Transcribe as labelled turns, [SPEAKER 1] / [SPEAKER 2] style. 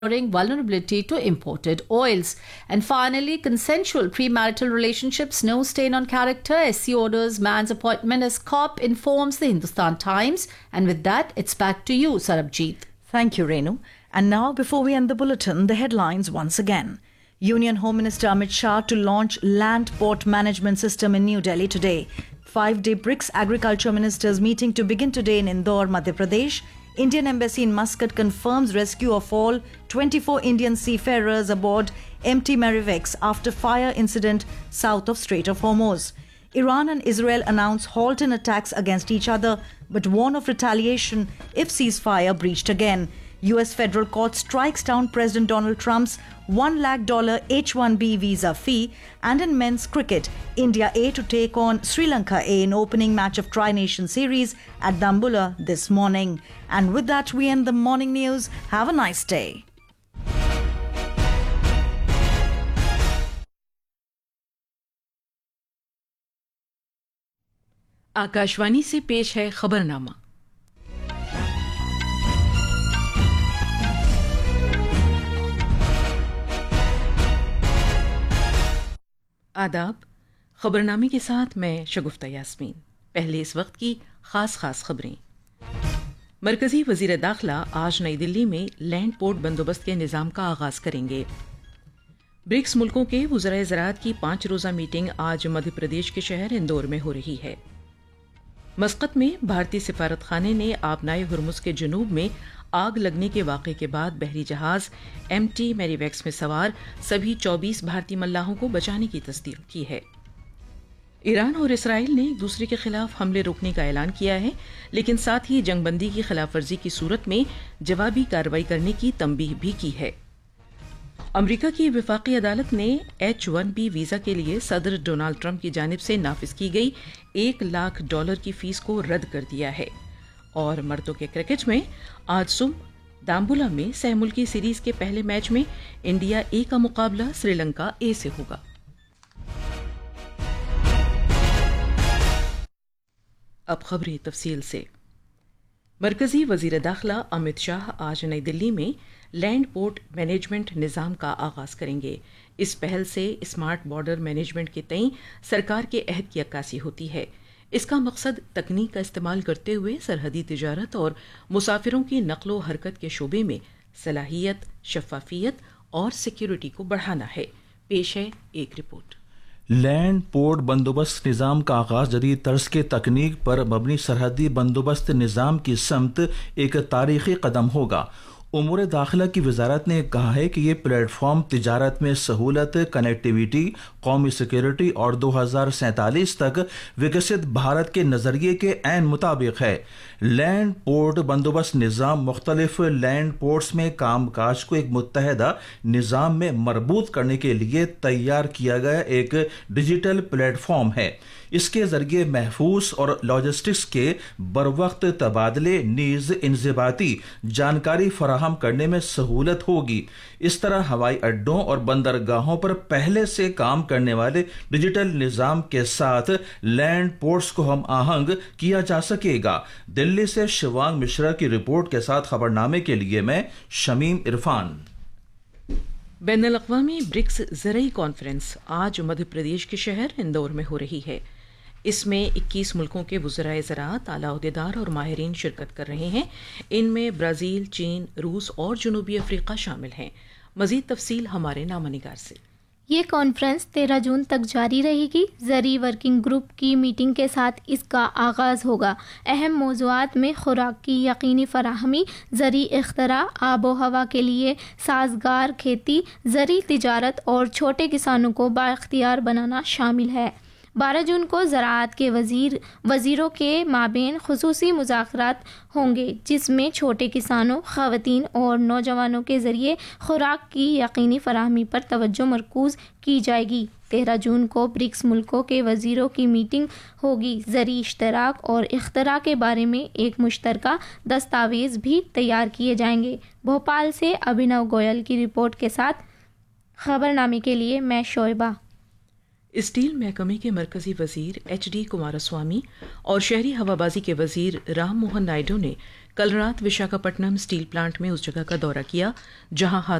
[SPEAKER 1] vulnerability to imported oils. And finally, consensual premarital relationships, no stain on character. SC orders man's appointment as cop, informs the Hindustan Times. And with that, it's back to you, Sarabjeet.
[SPEAKER 2] Thank you, Renu. And now, before we end the bulletin, the headlines once again. Union Home Minister Amit Shah to launch Land Port Management System in New Delhi today. 5-day BRICS Agriculture Ministers meeting to begin today in Indore, Madhya Pradesh. Indian Embassy in Muscat confirms rescue of all 24 Indian seafarers aboard MT Merriwex after fire incident south of Strait of Hormuz. Iran and Israel announce halt in attacks against each other but warn of retaliation if ceasefire breached again. US federal court strikes down President Donald Trump's $1 lakh H-1B visa fee. And in men's cricket, India A to take on Sri Lanka A in opening match of Tri-Nation Series at Dambulla this morning. And with that, we end the morning news. Have a nice day.
[SPEAKER 3] Akashvani से पेश है खबरनामा। आदाब। खबरनामे के साथ मैं शगुफ्ता यास्मीन। पहले इस वक्त की खास खबरें। मरकजी वजीर दाखिला आज नई दिल्ली में लैंड पोर्ट बंदोबस्त के निज़ाम का आगाज करेंगे। ब्रिक्स मुल्कों के वज़राए ज़राअत की 5 रोज़ा मीटिंग आज मध्य प्रदेश के शहर इंदौर में हो रही है। मस्कत में भारतीय सिफारत खाने ने आबनाए हुरमुज के जुनूब में आग लगने के वाक़े के बाद बहरी जहाज MT मैरीवेक्स में सवार सभी 24 भारतीय मल्लाहों को बचाने की तस्दीक की है। ईरान और इसराइल ने एक दूसरे के खिलाफ हमले रोकने का ऐलान किया है, लेकिन साथ ही जंगबंदी की खिलाफ वर्जी की सूरत में जवाबी कार्रवाई करने की तंबीह भी की है। अमरीका की वफाकी अदालत ने H-1B वीजा के लिए सदर डोनाल्ड ट्रंप की जानिब से नाफिज की गई $1 लाख की फीस को रद्द कर दिया है। और मर्दों के क्रिकेट में आज सुबह दाम्बुला में सह मुल्की सीरीज के पहले मैच में इंडिया A का मुकाबला श्रीलंका A से होगा। अब खबरें तफसील से। मरकजी वजीर दाखिला अमित शाह आज नई दिल्ली में लैंड पोर्ट मैनेजमेंट निज़ाम का आगाज करेंगे। इस पहल से स्मार्ट बॉर्डर मैनेजमेंट के तई सरकार के अहद की अक्कासी होती है। इसका मकसद तकनीक का इस्तेमाल करते हुए सरहदी तिजारत और मुसाफिरों की नक्लो हरकत के शोबे में सलाहियत, शफाफियत और सिक्योरिटी को बढ़ाना है। पेश है एक रिपोर्ट।
[SPEAKER 4] लैंड पोर्ट बंदोबस्त निज़ाम का आगाज जदीद तर्ज के तकनीक पर मबनी सरहदी बंदोबस्त निज़ाम की समत एक तारीखी कदम होगा। उमूर दाखिला की वजारत ने कहा है कि ये प्लेटफॉर्म तिजारत में सहूलत, कनेक्टिविटी, कौमी सिक्योरिटी और 2047 तक विकसित भारत के नज़रिए के ऐन मुताबिक है। लैंड पोर्ट बंदोबस्त निज़ाम मुख्तलिफ लैंड पोर्ट्स में कामकाज को एक मुत्तहदा निज़ाम में मरबूत करने के लिए तैयार किया गया एक डिजिटल प्लेटफॉर्म है। इसके जरिए महफूज और लॉजिस्टिक्स के बरवक्त तबादले नीज इंज़िबाती जानकारी फराहम करने में सहूलत होगी। इस तरह हवाई अड्डों और बंदरगाहों पर पहले से काम करने वाले डिजिटल निज़ाम के साथ लैंड पोर्ट्स को हम आहंग किया जा सकेगा। दिल्ली से शिवांग मिश्रा की रिपोर्ट के साथ खबरनामे के लिए मैं शमीम इरफान।
[SPEAKER 3] बैनुल अक़वामी ब्रिक्स ज़रई कॉन्फ्रेंस आज मध्य प्रदेश के शहर इंदौर में हो रही है। इसमें 21 मुल्कों के वज़राए ज़राअत, आला ओहदेदार और माहिरीन शिरकत कर रहे हैं। इनमें ब्राज़ील, चीन, रूस और जनूबी अफ्रीका शामिल हैं। मज़ीद तफसील हमारे नामानिगार से।
[SPEAKER 5] ये कॉन्फ्रेंस 13 जून तक जारी रहेगी। ज़री वर्किंग ग्रुप की मीटिंग के साथ इसका आगाज़ होगा। अहम मौज़ूआत में खुराक की यकीनी फराहमी, ज़री इख्तरा, आबो हवा के लिए साजगार खेती, ज़री तिजारत और छोटे किसानों को बाइख्तियार बनाना शामिल है। 12 जून को ज़राअत के वज़ीरों के माबेन खुसूसी मुज़ाकरात होंगे, जिसमें छोटे किसानों, ख़वातीन और नौजवानों के ज़रिए खुराक की यकीनी फराहमी पर तवज्जो मरकूज़ की जाएगी। 13 जून को ब्रिक्स मुल्कों के वज़ीरों की मीटिंग होगी। ज़री इश्तराक और इख्तरा के बारे में एक मुश्तरका दस्तावेज़ भी तैयार किए जाएंगे। भोपाल से अभिनव गोयल की रिपोर्ट के साथ खबरनामे के लिए मैं शोएबा।
[SPEAKER 3] स्टील महकमे के मरकजी वजीर HD कुमारस्वामी और शहरी हवाबाजी के वजीर राम मोहन नायडू ने کل رات وشاکھاپٹنم اسٹیل پلانٹ میں اس جگہ کا دورہ کیا جہاں